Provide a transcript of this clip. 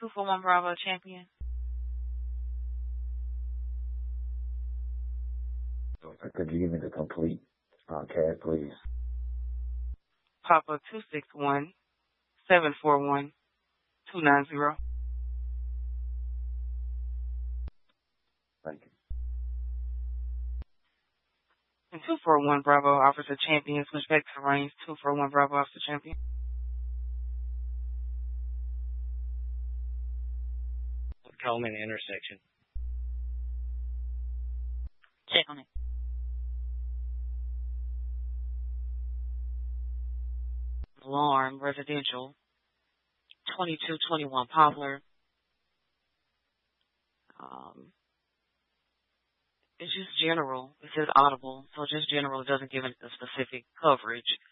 241 Bravo champion. Could you give me the complete CAD, please? Papa 261-741-290. Thank you. And 241 Bravo offers a champion. Switch back to range. 241 Bravo offers a champion. Coleman intersection. Check on it. Alarm, residential, 2221 Poplar. It's just general. It says audible, so just general. It doesn't give it a specific coverage.